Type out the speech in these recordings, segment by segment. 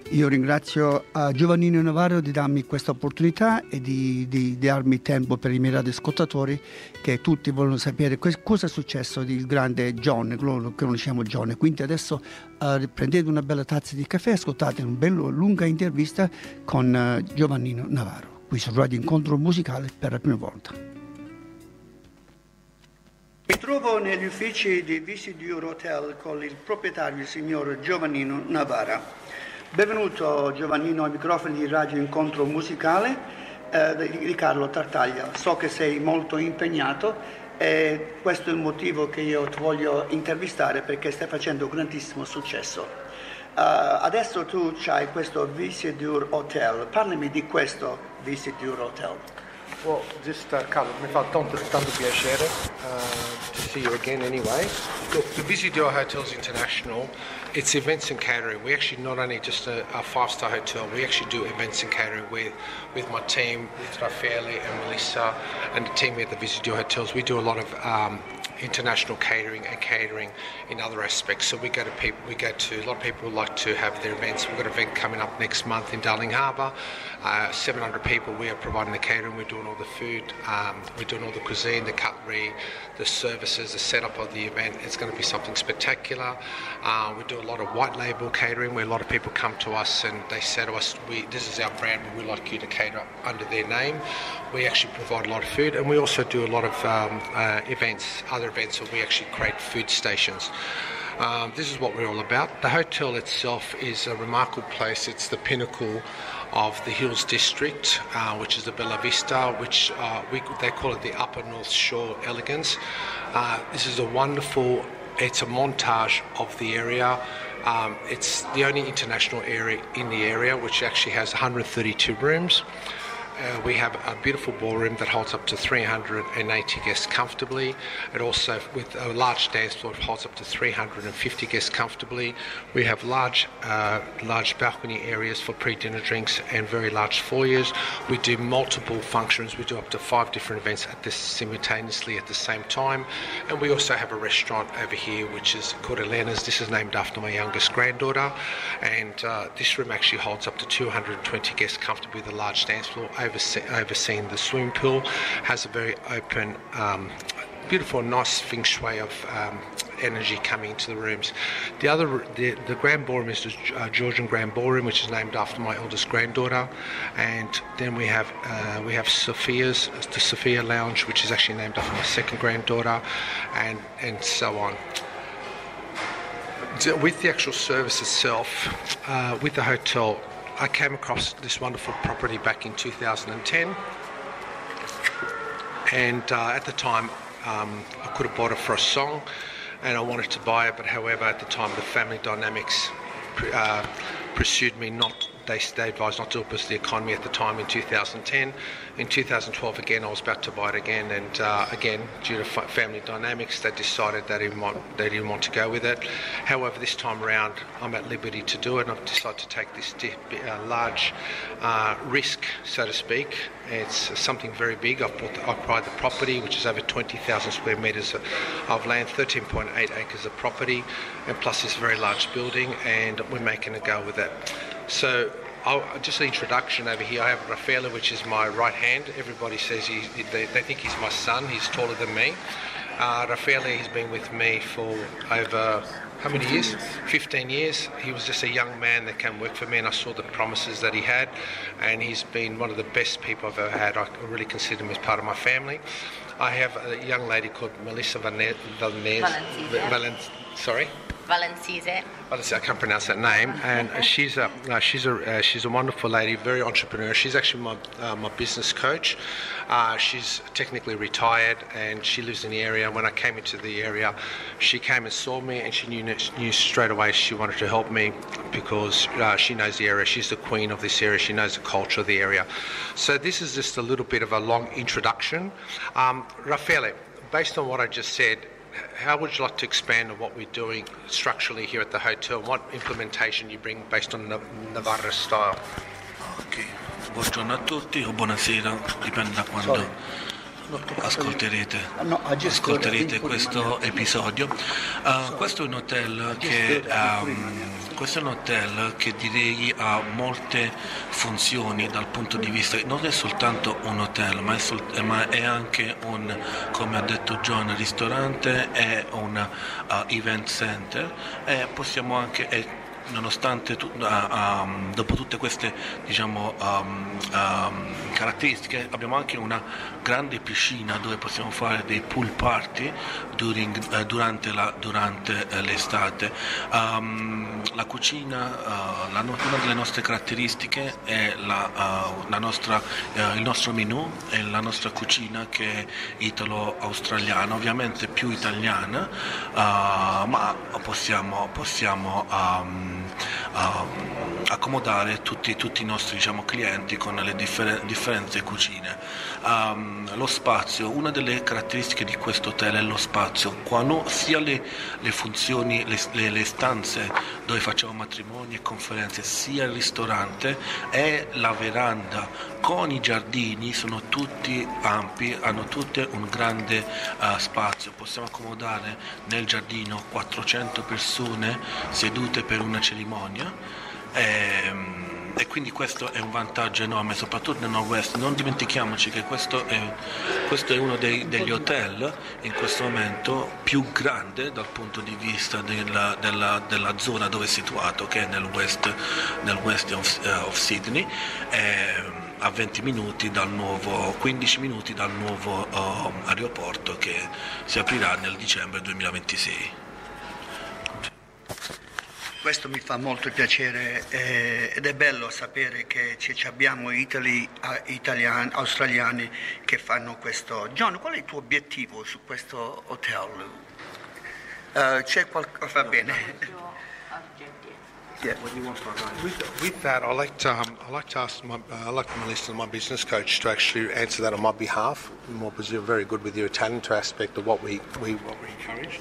Io ringrazio Giovannino Navarro di darmi questa opportunità e di darmi tempo per i miei radioascoltatori, che tutti vogliono sapere cosa è successo del grande John, lo conosciamo John. Quindi adesso prendete una bella tazza di caffè e ascoltate una bella lunga intervista con Giovannino Navarro, qui su Radio Incontro Musicale per la prima volta. Mi trovo negli uffici di Visitor Hotel con il proprietario, il signor Giovannino Navarro. Benvenuto Giovannino ai microfoni di Radio Incontro Musicale di Carlo Tartaglia. So che sei molto impegnato e questo è il motivo che io ti voglio intervistare, perché stai facendo grandissimo successo. Adesso tu hai questo Visitor Hotel, parlami di questo Visitor Hotel. Well, just Carlo, mi fa tanto piacere to see you again anyway. Look, the Visitor Hotels International, it's events and catering. We actually not only just a five-star hotel, we actually do events and catering with my team, with Raffaele and Melissa and the team at the Visitor Hotels. We do a lot of international catering and catering in other aspects. So we go to a lot of people who like to have their events. We've got an event coming up next month in Darling Harbour. 700 people. We are providing the catering. We're doing all the food. We're doing all the cuisine, the cutlery, the services, the setup of the event. It's going to be something spectacular. We do a lot of white label catering, where a lot of people come to us and they say to us, this is our brand, but we'd like you to cater under their name. We actually provide a lot of food, and we also do a lot of other events where we actually create food stations. This is what we're all about. The hotel itself is a remarkable place. It's the pinnacle of the Hills District, which is the Bella Vista, which they call it the Upper North Shore Elegance. This is it's a montage of the area. It's the only international area in the area, which actually has 132 rooms. We have a beautiful ballroom that holds up to 380 guests comfortably. It also, with a large dance floor, holds up to 350 guests comfortably. We have large balcony areas for pre-dinner drinks and very large foyers. We do multiple functions. We do up to 5 different events simultaneously at the same time. And we also have a restaurant over here, which is called Elena's. This is named after my youngest granddaughter. And this room actually holds up to 220 guests comfortably with a large dance floor, overseeing the swimming pool. Has a very open, beautiful, nice feng shui of energy coming into the rooms. The grand ballroom is the Georgian Grand Ballroom, which is named after my eldest granddaughter. And then we have the Sophia Lounge, which is actually named after my second granddaughter, and so on. With the actual service itself, with the hotel, I came across this wonderful property back in 2010, and at the time I could have bought it for a song, and I wanted to buy it, but however at the time the family dynamics pursued me not. They advised not to, because the economy at the time in 2010. In 2012 again, I was about to buy it again, and again, due to family dynamics, they decided they didn't want to go with it. However, this time around, I'm at liberty to do it, and I've decided to take this large risk, so to speak. It's something very big. I've acquired the property, which is over 20,000 square metres of land, 13.8 acres of property, and plus this very large building, and we're making a go with it. So, just an introduction over here. I have Raffaele, which is my right hand. Everybody says they think he's my son. He's taller than me. Raffaele has been with me for over, how many years? 15 years. He was just a young man that came work for me, and I saw the promises that he had, and he's been one of the best people I've ever had. I really consider him as part of my family. I have a young lady called Melissa Valencise. I can't pronounce that name, and she's a wonderful lady, very entrepreneurial. She's actually my business coach. She's technically retired, and she lives in the area. When I came into the area, she came and saw me, and she knew straight away she wanted to help me, because she knows the area. She's the queen of this area. She knows the culture of the area. So this is just a little bit of a long introduction. Raffaele, based on what I just said, how would you like to expand on what we're doing structurally here at the hotel? What implementation you bring based on Navarra style? Ok, buongiorno a tutti o buonasera, dipende da quando ascolterete questo episodio. Questo è un hotel che direi ha molte funzioni dal punto di vista, non è soltanto un hotel, ma è anche come ha detto John, ristorante, è un event center, e possiamo anche, nonostante dopo tutte queste caratteristiche, abbiamo anche una grande piscina dove possiamo fare dei pool party durante l'estate. La cucina, una delle nostre caratteristiche è il nostro menù e la nostra cucina, che è italo-australiana, ovviamente più italiana, ma possiamo accomodare tutti i nostri clienti con le differenti cucine. Lo spazio, una delle caratteristiche di questo hotel è lo spazio, sia le funzioni, le stanze dove facciamo matrimoni e conferenze, sia il ristorante e la veranda con i giardini, sono tutti ampi, hanno tutte un grande spazio. Possiamo accomodare nel giardino 400 persone sedute per una cerimonia, e quindi questo è un vantaggio enorme, soprattutto nel nord-west. Non dimentichiamoci che questo è uno degli hotel in questo momento più grande dal punto di vista della zona dove è situato, che è nel west of Sydney, a 20 minuti 15 minuti dal nuovo aeroporto che si aprirà nel dicembre 2026. Questo mi fa molto piacere, ed è bello sapere che abbiamo australiani che fanno questo. John, qual è il tuo obiettivo su questo hotel? C'è qualcosa? Va bene. Yeah. With that, I'd like to ask Melissa, my business coach, to actually answer that on my behalf. Because you're very good with your Italian aspect of what we encourage.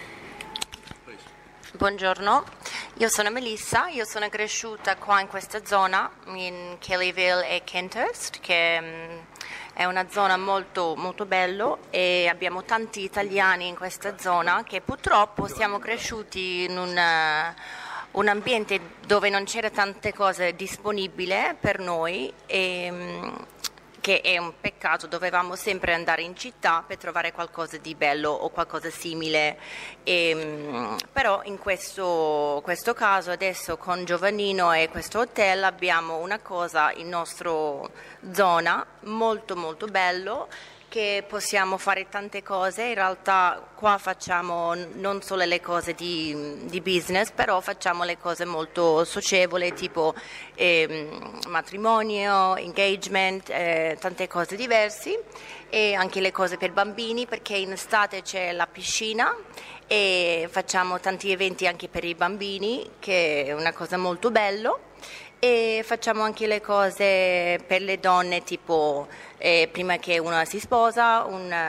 Buongiorno, io sono Melissa, io sono cresciuta qua in questa zona, in Kellyville e Kenthurst, che è una zona molto, molto bella, e abbiamo tanti italiani in questa zona che purtroppo siamo cresciuti in un ambiente dove non c'era tante cose disponibili per noi, che è un peccato. Dovevamo sempre andare in città per trovare qualcosa di bello o qualcosa simile, però in questo caso adesso con Giovannino e questo hotel abbiamo una cosa in nostra zona molto molto bello, che possiamo fare tante cose. In realtà qua facciamo non solo le cose di business, però facciamo le cose molto socievoli, tipo matrimonio, engagement, tante cose diverse, e anche le cose per bambini, perché in estate c'è la piscina e facciamo tanti eventi anche per i bambini, che è una cosa molto bella. E facciamo anche le cose per le donne, tipo prima che una si sposa,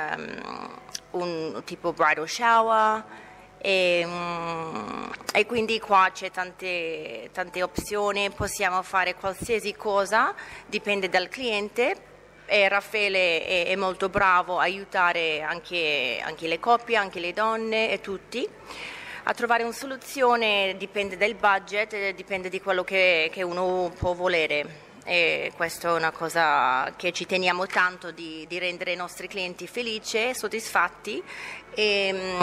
un tipo bridal shower, e quindi qua c'è tante opzioni, possiamo fare qualsiasi cosa, dipende dal cliente. E Raffaele è molto bravo a aiutare anche le coppie, anche le donne e tutti a trovare una soluzione. Dipende dal budget, dipende di quello che uno può volere, e questa è una cosa che ci teniamo tanto, di rendere i nostri clienti felici e soddisfatti, e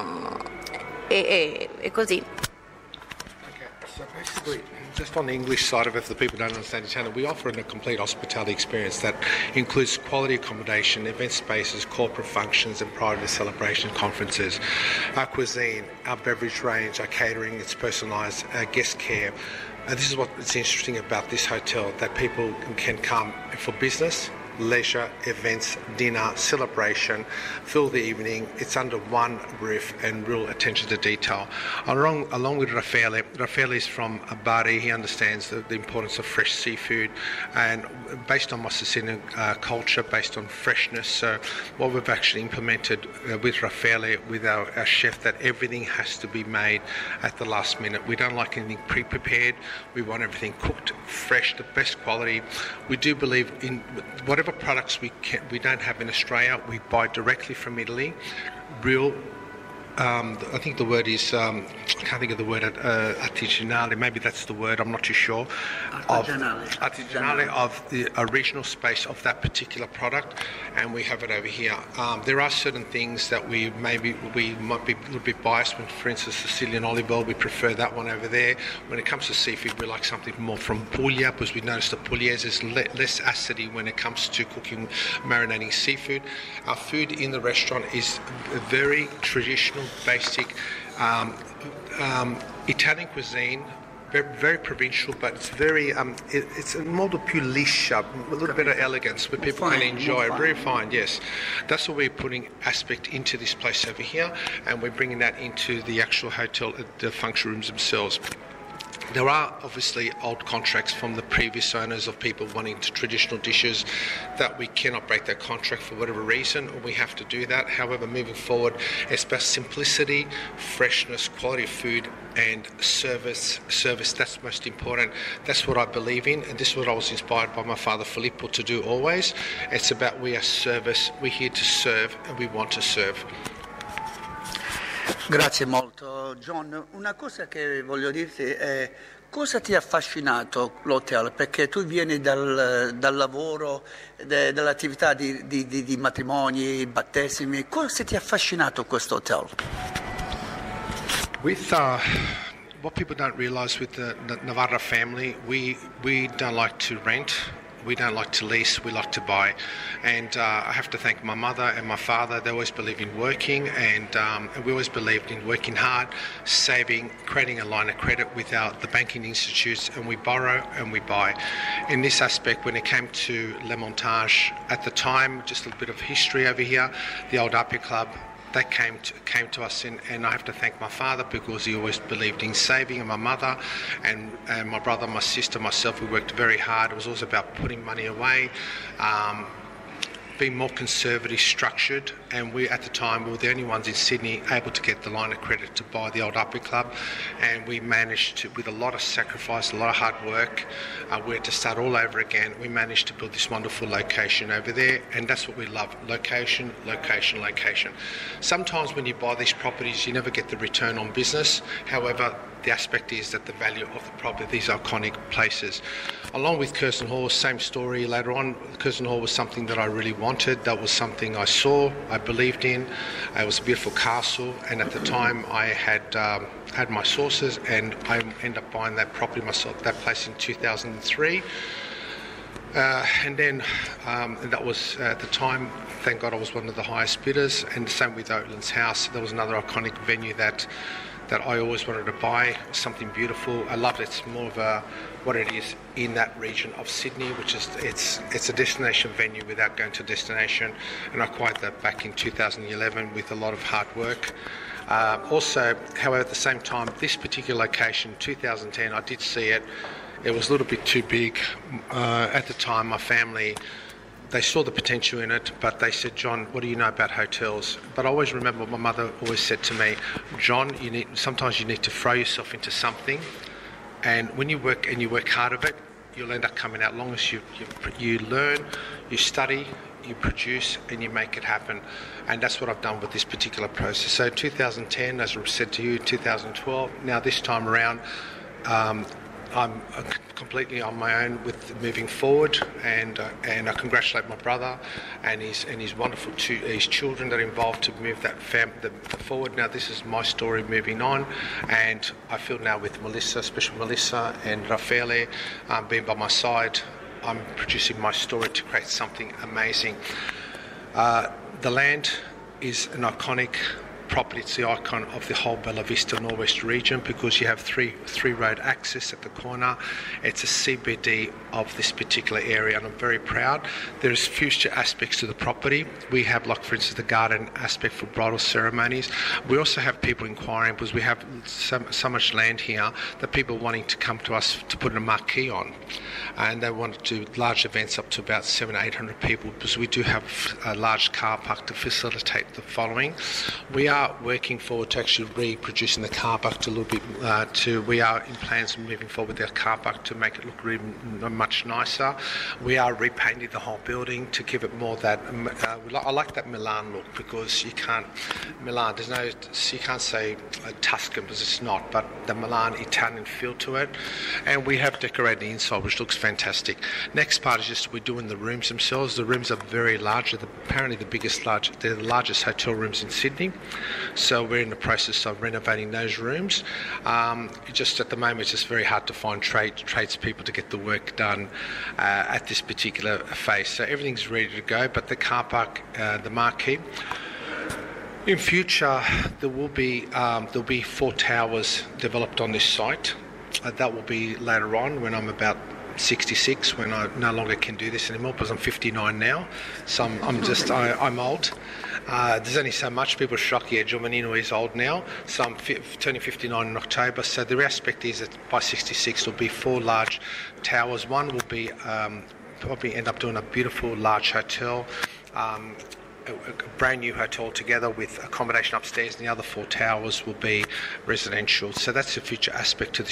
così. Okay, so basically, just on the English side of it, for the people who don't understand Italian, we offer a complete hospitality experience that includes quality accommodation, event spaces, corporate functions, and private celebration conferences. Our cuisine, our beverage range, our catering, it's personalised, our guest care. This is what's interesting about this hotel, that people can come for business, leisure, events, dinner, celebration, fill the evening. It's under one roof and real attention to detail. Along with Raffaele is from Bari. He understands the importance of fresh seafood, and based on my Sicilian culture, based on freshness. So what we've actually implemented with Raffaele, with our chef, that everything has to be made at the last minute. We don't like anything pre-prepared. We want everything cooked, fresh, the best quality. We do believe in whatever whatever products we don't have in Australia, we buy directly from Italy. Real. I think the word is, I can't think of the word, artigianale, maybe that's the word, I'm not too sure. Artigianale of the original space of that particular product, and we have it over here. There are certain things that we might be a little bit biased with. For instance, Sicilian olive oil, we prefer that one over there. When it comes to seafood, we like something more from Puglia, because we noticed that Pugliese is less acidity when it comes to cooking, marinating seafood. Our food in the restaurant is very traditional, basic Italian cuisine, very provincial, but it's very it's a modo più liscia, a little bit of elegance where people can enjoy it. Very fine, yes. That's what we're putting aspect into this place over here, and we're bringing that into the actual hotel, the function rooms themselves. There are obviously old contracts from the previous owners of people wanting traditional dishes that we cannot break that contract for whatever reason, or we have to do that. However, moving forward, it's about simplicity, freshness, quality of food, and service. That's most important. That's what I believe in, and this is what I was inspired by my father Filippo to do always. It's about we are service, we're here to serve, and we want to serve. Grazie molto John. Una cosa che voglio dirti è cosa ti ha affascinato l'hotel, perché tu vieni dal lavoro, dall'attività di matrimoni, battesimi, cosa ti ha affascinato questo hotel? With what people don't realise with the Navarra family, we don't like to rent. We don't like to lease, we like to buy. And I have to thank my mother and my father. They always believed in working, and we always believed in working hard, saving, creating a line of credit with the banking institutes, and we borrow and we buy. In this aspect, when it came to Le Montage, at the time, just a bit of history over here, the old Api Club, that came to us, and I have to thank my father because he always believed in saving, and my mother and my brother, my sister, myself, we worked very hard. It was also about putting money away, being more conservative, structured, and we at the time were the only ones in Sydney able to get the line of credit to buy the old Uppy Club, and we managed to, with a lot of sacrifice, a lot of hard work, we had to start all over again. We managed to build this wonderful location over there, and that's what we love: location, location, location. Sometimes when you buy these properties, you never get the return on business. However, the aspect is that the value of the property, these iconic places. Along with Curzon Hall, same story later on. Curzon Hall was something that I really wanted. That was something I saw, I believed in. It was a beautiful castle, and at the time I had my sources, and I ended up buying that property myself, that place in 2003. And then that was at the time, thank God I was one of the highest bidders, and the same with Oatlands House. There was another iconic venue that I always wanted to buy, something beautiful. I love it. It's more of what it is in that region of Sydney, which is it's a destination venue without going to destination, and I acquired that back in 2011 with a lot of hard work. Also, however, at the same time, this particular location, 2010, I did see it. It was a little bit too big. At the time, my family, they saw the potential in it, but they said, "John, what do you know about hotels?" But I always remember what my mother always said to me, "John, sometimes you need to throw yourself into something, and when you work hard at it, you'll end up coming out. As long as you learn, you study, you produce, and you make it happen." And that's what I've done with this particular process. So 2010, as I said to you, 2012. Now this time around, I'm completely on my own with moving forward, and I congratulate my brother and his wonderful his children that are involved to move that forward. Now this is my story moving on, and I feel now with Melissa, especially Melissa and Raffaele being by my side, I'm producing my story to create something amazing. The land is an iconic property. It's the icon of the whole Bella Vista Norwest region because you have three road access at the corner. It's a CBD of this particular area, and I'm very proud. There's future aspects to the property. We have, like for instance, the garden aspect for bridal ceremonies. We also have people inquiring because we have so much land here that people wanting to come to us to put a marquee on, and they want to do large events up to about 700-800 people because we do have a large car park to facilitate the following. We are are working forward to actually reproducing the car park to a little bit. We are in plans of moving forward with our car park to make it look really much nicer. We are repainting the whole building to give it more that. I like that Milan look because you can't say Tuscan because it's not, but the Milan Italian feel to it. And we have decorated the inside, which looks fantastic. Next part is just we're doing the rooms themselves. The rooms are very large. They're apparently they're the largest hotel rooms in Sydney. So we're in the process of renovating those rooms. Just at the moment, it's just very hard to find tradespeople to get the work done at this particular phase. So everything's ready to go, but the car park, the marquee. In future, there'll be 4 towers developed on this site. That will be later on when I'm about 66, when I no longer can do this anymore because I'm 59 now. So I'm old. There's only so much. People are shocked, Giovannino is old now. So I'm turning 59 in October. So the aspect is that by 66 there'll be 4 large towers. One will be probably end up doing a beautiful large hotel. A brand new hotel together with accommodation upstairs, and the other 4 towers will be residential. So that's the future aspect to the